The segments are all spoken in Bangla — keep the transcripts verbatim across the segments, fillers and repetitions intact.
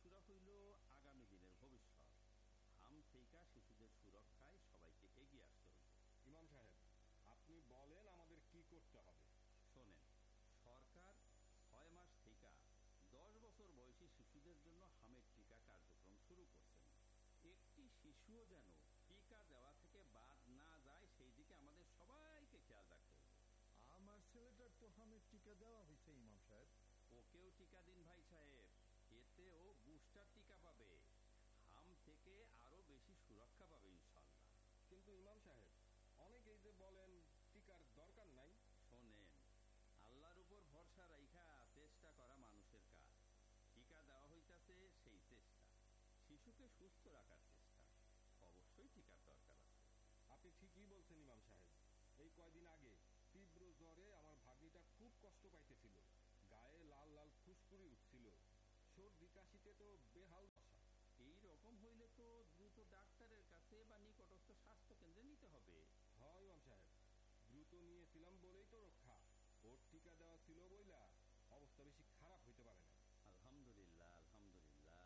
শিশুরা হইল আগামী দিনের ভবিষ্যৎ। হাম থেইকা শিশুদের সুরক্ষায় সবাইকে এগিয়ে আসতে হইবে। ইমাম সাহেব, আপনি বলেন আমাদের কি করতে হবে। শোনেন, সরকার ছয় মাস থেকে দশ বছর বয়সী শিশুদের জন্য হামের টিকা কার্যক্রম শুরু করছেন। একটি শিশুও যেন টিকা দেওয়া থেকে বাদ না যায়, সেই দিকে আমাদের সবাইকে খেয়াল রাখতে হবে। আমার ছেলেটার তো হামের টিকা দেওয়া হয়েছে ইমাম সাহেব। ওকেও টিকা দিন ভাই সাহেব, এতে ও বুস্টার টিকা পাবে, হাম থেকে আরো বেশি সুরক্ষা পাবে ইনশাল্লাহ। কিন্তু ইমাম সাহেব, অনেকেই যে বলেন টিকার দরকার নাই। শোনেন, আল্লাহর উপর ভরসা রাইখা চেষ্টা করা মানুষের কাজ। টিকা দেওয়া হইতাছে সেই চেষ্টা, শিশুকে সুস্থ রাখার চেষ্টা। অবশ্যই টিকার দরকার আছে। আপনি ঠিকই বলছেন ইমাম সাহেব। এই কয়দিন আগে তীব্র জ্বরে আমার ভাগ্নিটা খুব কষ্ট পাইতেছিল, গায়ে লাল লাল ফুসকুড়ি উঠছিল, সর্দি কাশিতে তো বেহাল দশা। এই রকম হইলে তো দ্রুত ডাক্তারের কাছে বা নিকটস্থ স্বাস্থ্য কেন্দ্রে নিতে হবে। হয় ইমাম সাহেব, দ্রুত নিয়েছিলাম বলেই তো রক্ষা। ওর টিকা দেওয়া ছিল বইলা অবস্থা বেশি খারাপ হইতে পারে না। আলহামদুলিল্লাহ, আলহামদুলিল্লাহ।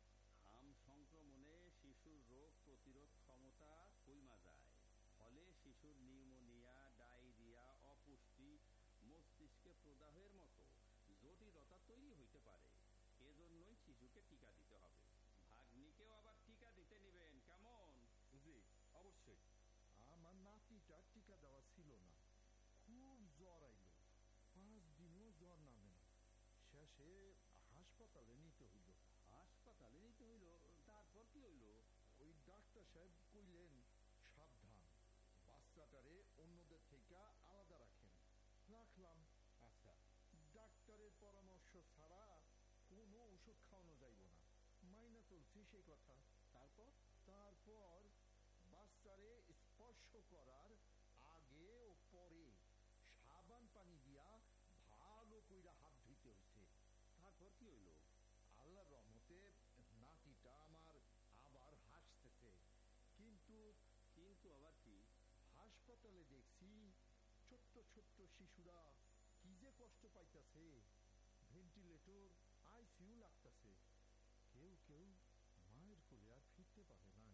হাম সংক্রমণে শিশুর রোগ প্রতিরোধ ক্ষমতা কইমা যায়, ফলে শিশুর নিউমোনিয়া, ডায়রিয়া, অপুষ্টি, মস্তিষ্কে প্রদাহের মতো জটিলতা তৈরি হইতে পারে। এজন্যই শিশুকে টিকা দিতে হবে। ভাগ্নিকেও আবার টিকা দিতে নিবেন, কেমন? জি, অবশ্যই। আমার নাতিটার টিকা দেওয়া ছিল না, খুব জ্বর আইল, পাঁচ দিনও জ্বর নামে না, শেষে হাসপাতালে নিতে হইল। হাসপাতালে নিতে হইল? তারপর কি হইল? ওই ডাক্তার সাহেব কইলেন, সাবধান, বাচ্চাটারে অন্যদের থেকে আলাদা রাখেন। রাখলাম। আচ্ছা। ডাক্তারের পরামর্শ ছাড়া কোনো ওষুধ খাওয়ানো যাইব না, মাইনা চলছি সেই কথা। তারপর? তারপর বাচ্চারে স্পর্শ করার আগে ও পরে সাবান পানি দিয়া ভালো কইরা হাত ধুইতে হইছে। তারপর কি হইল? আল্লাহর রহমতে নাতিটা আমার আবার হাসতেছে। কিন্তু কিন্তু আবার কি? হাসপাতালে দেখছি ছোট্ট ছোট্ট শিশুরা কি যে কষ্ট পাইতাছে, ভেন্টিলেটর, আইসিইউ লাগতাছে, কেউ কেউ মায়ের কোলে আর ফিরতে পারে না।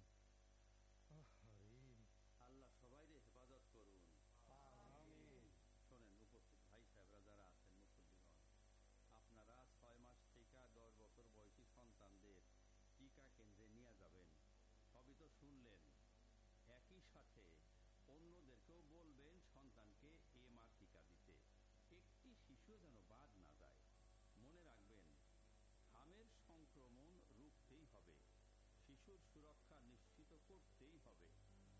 আহারে, আল্লাহ সবাইরে হেফাজত করুন। আমিন। শোনেন, উপস্থিত ভাই সাহেবরা যারা আছেন, মুসল্লিগণ, আপনারা ছয় মাস থেকে দশ বছর বয়সী সন্তানদের টিকা কেন্দ্রে নিয়ে যাবেন, সবই তো শুনলেন। একই সাথে অন্যদেরকেও বলবেন সন্তানকে এ মা টিকা দিতে, একটি শিশু যেন বাদ না যায়। মনে রাখবেন, হামের সংক্রমণ রুখতেই হবে, শিশুর সুরক্ষা নিশ্চিত করতেই হবে।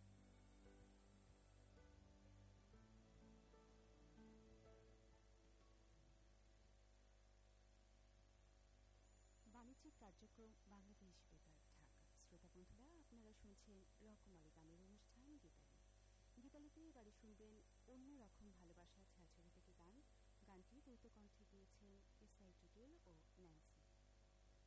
বাণিজ্যিক কার্যক্রম বাংলাদেশ বেতার, ঢাকা। শ্রোতা বন্ধুরা, আপনারা শুনছেন রকমারি গানের অনুষ্ঠান গীতালি। গীতালিতে এবারে শুনবেন অন্যরকম ভালোবাসা ছায়াছবি থেকে গান। গানটি দ্বৈত কণ্ঠে গিয়েছেন S I Tutul O Nancy.